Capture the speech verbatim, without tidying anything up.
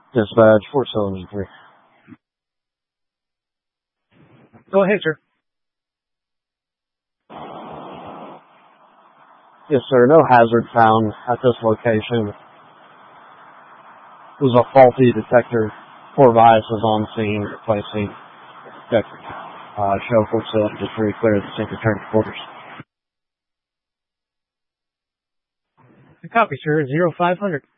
Dispatch, four seven three. Go ahead, sir. Yes, sir. No hazard found at this location. It was a faulty detector. Four biases on scene, replacing detector. Uh, show four seven three, clear the sync return to quarters. Copy, sir. Zero five hundred.